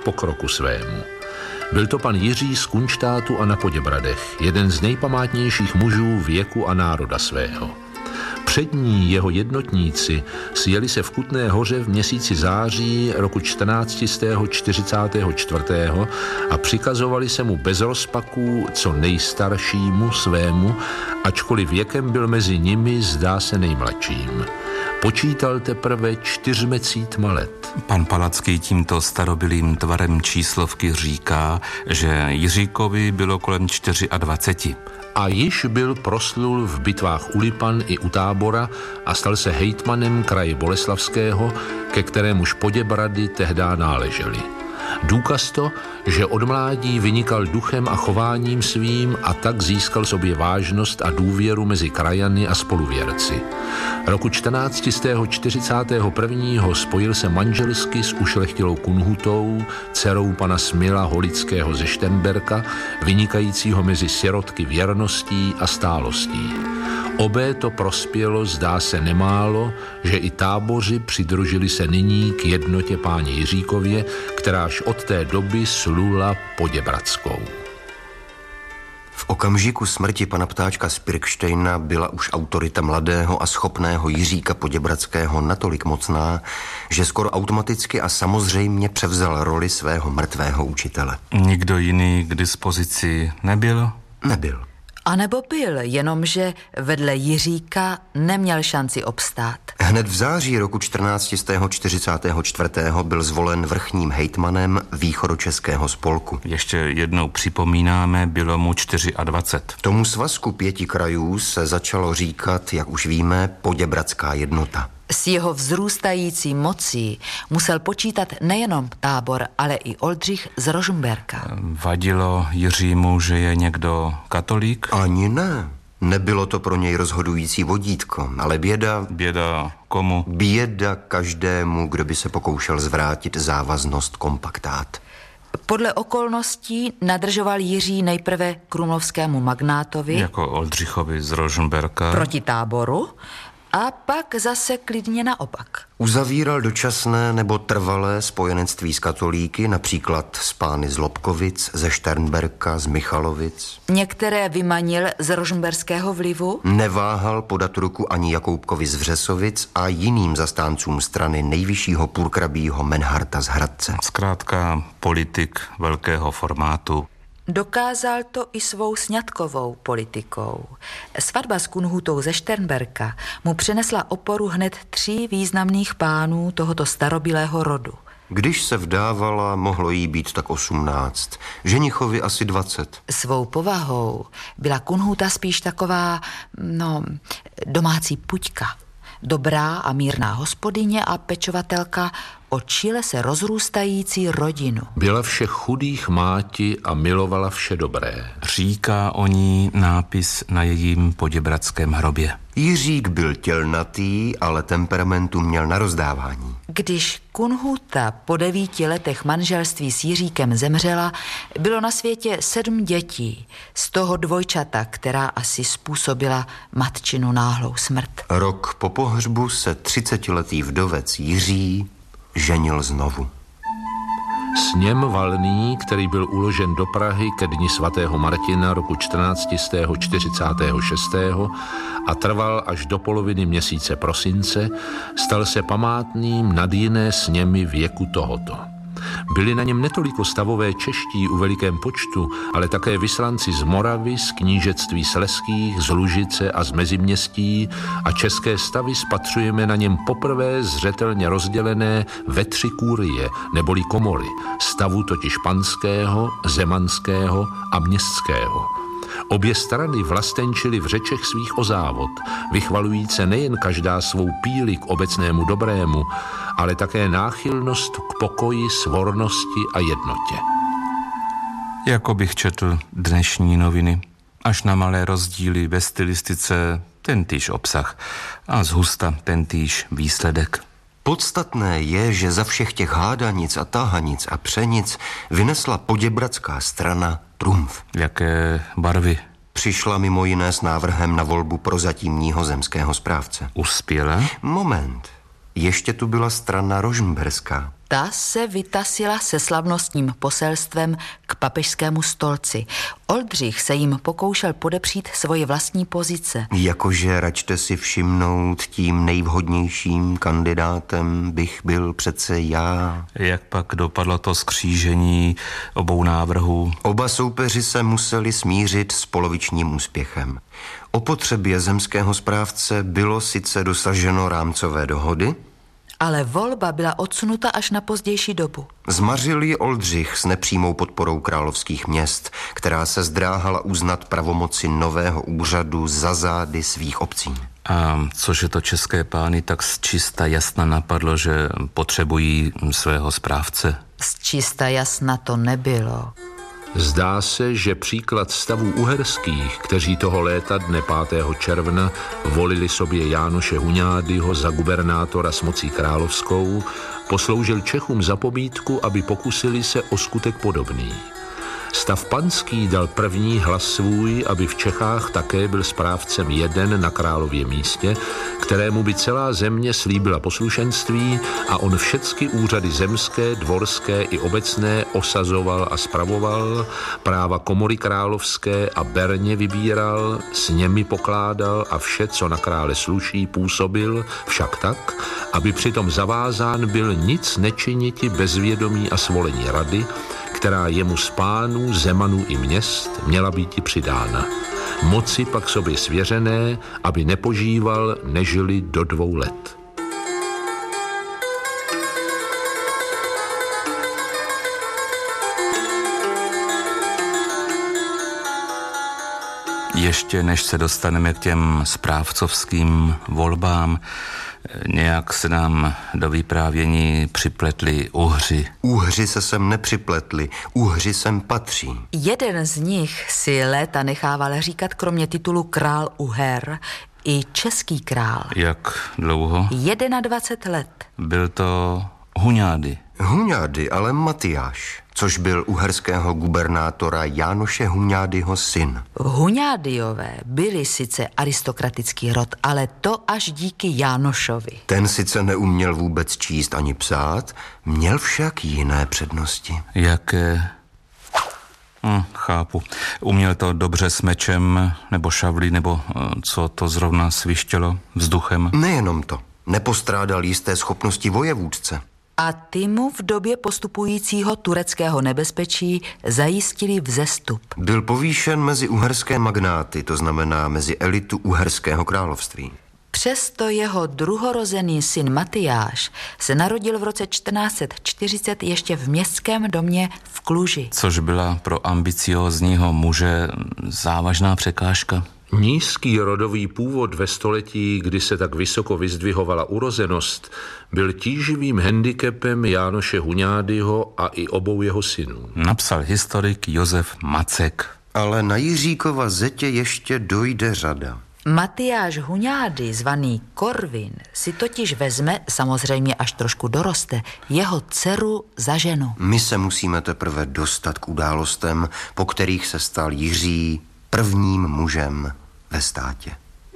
pokroku svému. Byl to pan Jiří z Kunštátu a na Poděbradech, jeden z nejpamátnějších mužů věku a národa svého. Přední jeho jednotníci sjeli se v Kutné Hoře v měsíci září roku 1444 a přikazovali se mu bez rozpaků co nejstaršímu svému, ačkoliv věkem byl mezi nimi zdá se nejmladším. Počítal teprve 24 let. Pan Palacký tímto starobylým tvarem číslovky říká, že Jiříkovi bylo kolem 24. A již byl proslul v bitvách u Lipan i u Tábora a stal se hejtmanem kraje Boleslavského, ke kterémuž Poděbrady tehdá náležely. Důkaz to, že od mládí vynikal duchem a chováním svým a tak získal sobě vážnost a důvěru mezi krajany a spoluvěrci. Roku 1441 spojil se manželsky s ušlechtilou Kunhutou, dcerou pana Smila Holického ze Šternberka, vynikajícího mezi sirotky věrností a stálostí. Obé to prospělo, zdá se nemálo, že i Táboři přidružili se nyní k jednotě páni Jiříkově, kteráž od té doby slula Poděbradskou. V okamžiku smrti pana Ptáčka z Pirkštejna byla už autorita mladého a schopného Jiříka Poděbradského natolik mocná, že skoro automaticky a samozřejmě převzal roli svého mrtvého učitele. Nikdo jiný k dispozici nebyl? Nebyl. A nebo byl, jenomže vedle Jiříka neměl šanci obstát. Hned v září roku 1444 byl zvolen vrchním hejtmanem východočeského spolku. Ještě jednou připomínáme, bylo mu 24. Tomu svazku 5 krajů se začalo říkat, jak už víme, Poděbradská jednota. S jeho vzrůstající mocí musel počítat nejenom Tábor, ale i Oldřich z Rožmberka. Vadilo Jiřímu, že je někdo katolík? Ani ne. Nebylo to pro něj rozhodující vodítko, ale běda... Běda komu? Běda každému, kdo by se pokoušel zvrátit závaznost kompaktát. Podle okolností nadržoval Jiří nejprve krumlovskému magnátovi, jako Oldřichovi z Rožmberka, proti Táboru, a pak zase klidně naopak. Uzavíral dočasné nebo trvalé spojenectví s katolíky, například s pány z Lobkovic, ze Šternberka, z Michalovic. Některé vymanil z rožmberského vlivu. Neváhal podat ruku ani Jakoubkovi z Vřesovic a jiným zastáncům strany nejvyššího purkrabího Menharta z Hradce. Zkrátka politik velkého formátu. Dokázal to i svou sňatkovou politikou. Svatba s Kunhutou ze Šternberka mu přinesla oporu hned 3 významných pánů tohoto starobylého rodu. Když se vdávala, mohlo jí být tak 18, ženichovi asi 20. Svou povahou byla Kunhuta spíš taková, domácí puťka. Dobrá a mírná hospodyně a pečovatelka o čile se rozrůstající rodinu. Byla všech chudých máti a milovala vše dobré. Říká o ní nápis na jejím poděbradském hrobě. Jiřík byl tělnatý, ale temperamentu měl na rozdávání. Když Kunhuta po 9 letech manželství s Jiříkem zemřela, bylo na světě 7 dětí, z toho dvojčata, která asi způsobila matčinu náhlou smrt. Rok po pohřbu se 30letý vdovec Jiří ženil znovu. Sněm valný, který byl uložen do Prahy ke dni svatého Martina roku 1446 a trval až do poloviny měsíce prosince, stal se památným nad jiné sněmy věku tohoto. Byli na něm netoliko stavové čeští u velikém počtu, ale také vyslanci z Moravy, z knížectví slezských, z Lužice a z Meziměstí a české stavy spatřujeme na něm poprvé zřetelně rozdělené ve 3 kurie, neboli komory, stavu totiž panského, zemanského a městského. Obě strany vlastenčily v řečech svých o závod, vychvalujíce nejen každá svou píli k obecnému dobrému, ale také náchylnost k pokoji, svornosti a jednotě. Jako bych četl dnešní noviny, až na malé rozdíly ve stylistice tentýž obsah a zhusta tentýž výsledek. Podstatné je, že za všech těch hádanic a tahanic a přenic vynesla poděbradská strana trumf. Jaké barvy? Přišla mimo jiné s návrhem na volbu prozatímního zemského správce. Uspěla? Moment. Ještě tu byla strana rožmberská. Ta se vytasila se slavnostním poselstvem k papežskému stolci. Oldřich se jim pokoušel podepřít svoje vlastní pozice. Jakože račte si všimnout, tím nejvhodnějším kandidátem bych byl přece já. Jak pak dopadlo to skřížení obou návrhů? Oba soupeři se museli smířit s polovičním úspěchem. O potřebě zemského správce bylo sice dosaženo rámcové dohody, ale volba byla odsunuta až na pozdější dobu. Zmařil ji Oldřich s nepřímou podporou královských měst, která se zdráhala uznat pravomoci nového úřadu za zády svých obcí. A cože to české pány tak zčista jasna napadlo, že potřebují svého správce? Zčista jasna to nebylo. Zdá se, že příklad stavů uherských, kteří toho léta dne 5. června volili sobě Jánoše Huňádyho za gubernátora s mocí královskou, posloužil Čechům za pobídku, aby pokusili se o skutek podobný. Stav panský dal první hlas svůj, aby v Čechách také byl správcem jeden na králově místě, kterému by celá země slíbila poslušenství a on všecky úřady zemské, dvorské i obecné osazoval a spravoval, práva komory královské a berně vybíral, s němi pokládal a vše, co na krále sluší, působil, však tak, aby přitom zavázán byl nic nečiniti bez vědomí a svolení rady, která jemu z pánů, zemanů i měst měla býti přidána. Moci pak sobě svěřené, aby nepožíval nežili do 2 let. Ještě než se dostaneme k těm správcovským volbám, nějak se nám do vyprávění připletli Uhři. Uhři se sem nepřipletli, Uhři sem patří. Jeden z nich si léta nechával říkat kromě titulu král Uher i český král. Jak dlouho? 21 let. Byl to Huňády. Huňády, ale Matyáš, což byl uherského gubernátora Jánoše Huňádyho syn. Huňádyové byli sice aristokratický rod, ale to až díky Jánošovi. Ten sice neuměl vůbec číst ani psát, měl však jiné přednosti. Jaké? Chápu. Uměl to dobře s mečem, nebo šavlí, nebo co to zrovna svištělo vzduchem? Nejenom to. Nepostrádal jisté schopnosti vojevůdce. A ty mu v době postupujícího tureckého nebezpečí zajistili vzestup. Byl povýšen mezi uherské magnáty, to znamená mezi elitu uherského království. Přesto jeho druhorozený syn Matyáš se narodil v roce 1440 ještě v městském domě v Kluži. Což byla pro ambiciózního muže závažná překážka. Nízký rodový původ ve století, kdy se tak vysoko vyzdvihovala urozenost, byl tíživým handicapem Jánoše Huňádyho a i obou jeho synů. Napsal historik Josef Macek. Ale na Jiříkova zetě ještě dojde řada. Matyáš Huňády, zvaný Korvin, si totiž vezme, samozřejmě až trošku doroste, jeho dceru za ženu. My se musíme teprve dostat k událostem, po kterých se stal Jiří prvním mužem ve státě.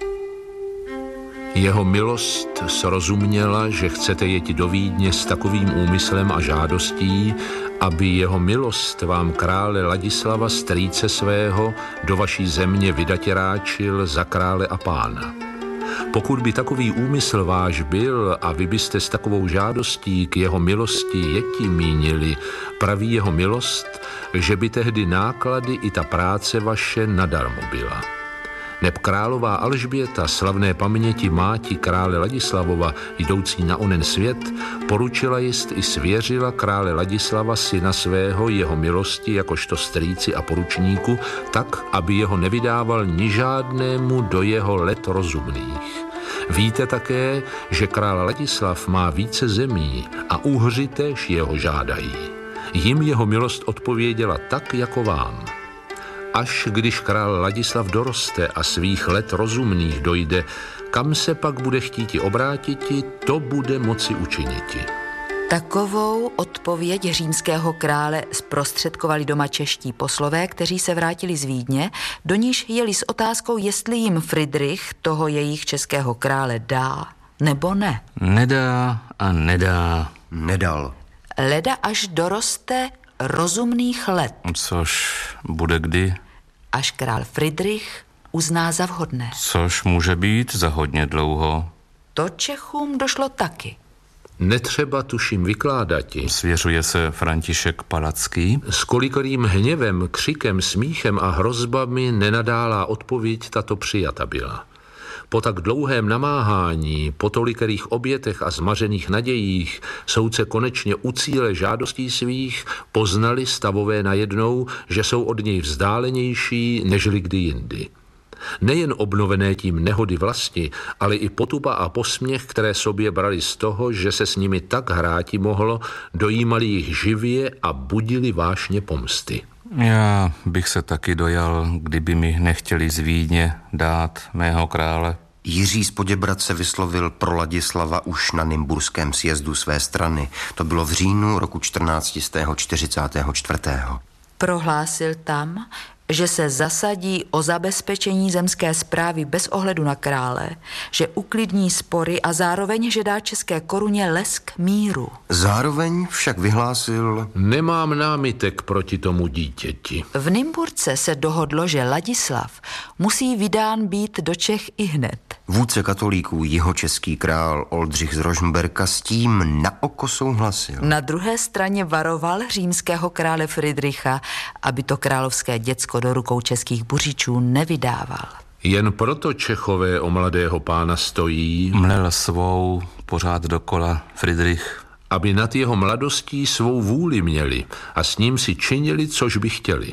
Jeho milost srozuměla, že chcete jeti do Vídně s takovým úmyslem a žádostí, aby jeho milost vám krále Ladislava, strýce svého, do vaší země vydatěráčil za krále a pána. Pokud by takový úmysl váš byl a vy byste s takovou žádostí k jeho milosti jeti mínili, praví jeho milost, že by tehdy náklady i ta práce vaše nadarmo byla. Neb králová Alžběta, slavné paměti máti krále Ladislavova, jdoucí na onen svět, poručila jest i svěřila krále Ladislava syna svého jeho milosti jakožto strýci a poručníku, tak, aby jeho nevydával ni žádnému do jeho let rozumných. Víte také, že král Ladislav má více zemí a Uhři též jeho žádají. Jim jeho milost odpověděla tak, jako vám. Až když král Ladislav doroste a svých let rozumných dojde, kam se pak bude chtíti obrátiti, to bude moci učiniti. Takovou odpověď římského krále zprostředkovali doma čeští poslové, kteří se vrátili z Vídně, do níž jeli s otázkou, jestli jim Fridrich toho jejich českého krále dá nebo ne. Nedá a nedá. Nedal. leda až doroste rozumných let. Což bude kdy? Až král Fridrich uzná za vhodné. Což může být za hodně dlouho. To Čechům došlo taky. Netřeba tuším vykládati. Svěřuje se František Palacký. S kolikorým hněvem, křikem, smíchem a hrozbami nenadálá odpověď tato přijata byla. Po tak dlouhém namáhání, po tolikerých obětech a zmařených nadějích, soudce konečně u cíle žádostí svých poznali stavové najednou, že jsou od něj vzdálenější nežli kdy jindy. Nejen obnovené tím nehody vlasti, ale i potupa a posměch, které sobě brali z toho, že se s nimi tak hráti mohlo, dojímali jich živě a budili vášně pomsty. Já bych se taky dojal, kdyby mi nechtěli z Vídně dát mého krále. Jiří z Poděbradce vyslovil pro Ladislava už na Nymburském sjezdu své strany. To bylo v říjnu roku 1444. Prohlásil tam, že se zasadí o zabezpečení zemské správy bez ohledu na krále, že uklidní spory a zároveň, že dá české koruně lesk míru. Zároveň však vyhlásil: Nemám námitek proti tomu dítěti. V Nymburce se dohodlo, že Ladislav musí vydán být do Čech ihned. Vůdce katolíků jihočeský král Oldřich z Rožmberka s tím na oko souhlasil. Na druhé straně varoval římského krále Fridricha, aby to královské děcko do rukou českých buřičů nevydával. Jen proto Čechové o mladého pána stojí, Mlel svou pořád dokola Fridrich, aby nad jeho mladostí svou vůli měli a s ním si činili, což by chtěli.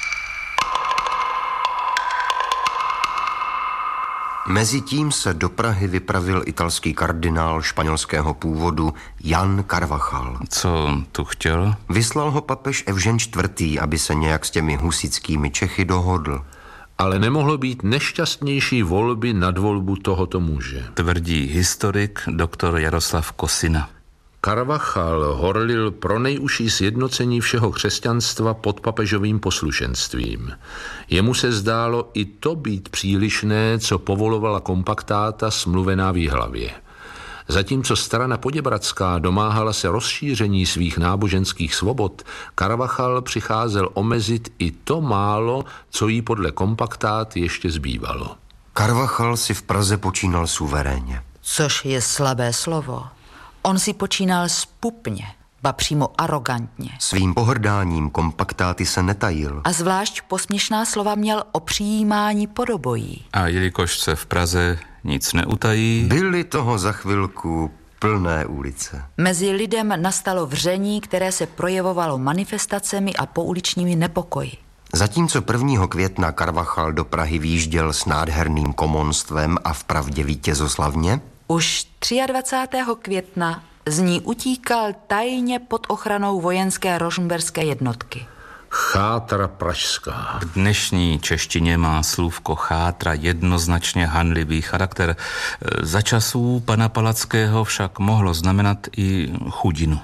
Mezitím se do Prahy vypravil italský kardinál španělského původu Jan Carvajal. Co tu chtěl? Vyslal ho papež Evžen IV., aby se nějak s těmi husickými Čechy dohodl. Ale nemohlo být nešťastnější volby nad volbu tohoto muže. Tvrdí historik doktor Jaroslav Kosina. Carvajal horlil pro nejužší sjednocení všeho křesťanstva pod papežovým poslušenstvím. Jemu se zdálo i to být přílišné, co povolovala kompaktáta smluvená v Jihlavě. Zatímco strana poděbradská domáhala se rozšíření svých náboženských svobod, Carvajal přicházel omezit i to málo, co jí podle kompaktát ještě zbývalo. Carvajal si v Praze počínal suverénně. Což je slabé slovo. On si počínal zpupně, ba přímo arogantně. Svým pohrdáním kompaktáty se netajil. A zvlášť posměšná slova měl o přijímání podobojí. A jelikož se v Praze nic neutají, Byly toho za chvilku plné ulice. Mezi lidem nastalo vření, které se projevovalo manifestacemi a pouličními nepokoji. Zatímco 1. května Carvajal do Prahy výjížděl s nádherným komonstvem a vpravdě vítězoslavně, Už 23. května z ní utíkal tajně pod ochranou vojenské rožmberské jednotky. Chátra pražská. v dnešní češtině má slůvko chátra jednoznačně hanlivý charakter. Za časů pana Palackého však mohlo znamenat i chudinu.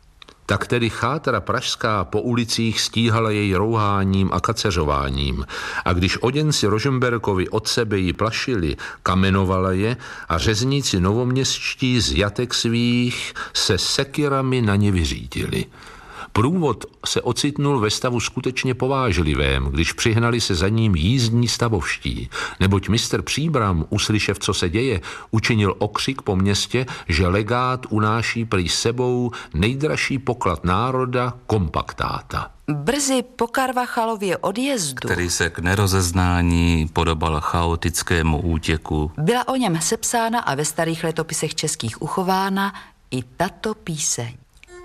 Tak tedy chátra pražská po ulicích stíhala jej rouháním a kaceřováním a když oděnci Rožmberkovi od sebe ji plašili, kamenovala je a řezníci novoměstští z jatek svých se sekirami na ně vyřídili. Průvod se ocitnul ve stavu skutečně povážlivém, když přihnali se za ním jízdní stavovští, neboť mistr Příbram, uslyšev, co se děje, učinil okřik po městě, že legát unáší prý sebou nejdražší poklad národa, kompaktáta. Brzy po Carvajalově odjezdu Který se k nerozeznání podobal chaotickému útěku. byla o něm sepsána a ve starých letopisech českých uchována i tato píseň.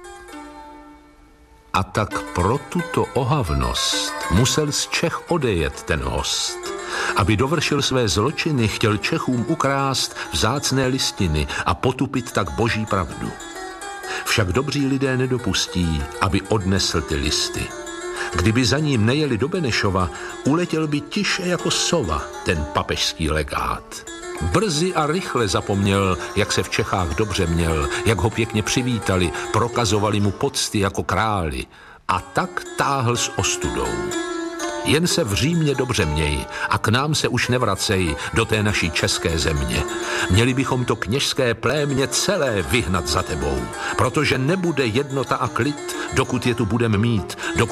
A tak pro tuto ohavnost musel z Čech odejet ten host. Aby dovršil své zločiny, chtěl Čechům ukrást vzácné listiny a potupit tak boží pravdu. Však dobří lidé nedopustí, aby odnesl ty listy. Kdyby za ním nejeli do Benešova, uletěl by tiše jako sova ten papežský legát. Brzy a rychle zapomněl, jak se v Čechách dobře měl, jak ho pěkně přivítali, prokazovali mu pocty jako králi a tak táhl s ostudou. jen se v Římě dobře měj a k nám se už nevracej do té naší české země. Měli bychom to kněžské plémě celé vyhnat za tebou, protože nebude jednota a klid, dokud je tu budem mít, dokud